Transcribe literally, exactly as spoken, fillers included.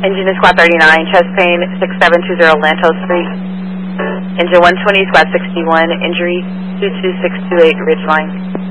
Engine is squad thirty-nine, chest pain, six seven two zero Lantos Street. Engine one twenty, squad sixty-one, injury two two six two eight Ridgeline.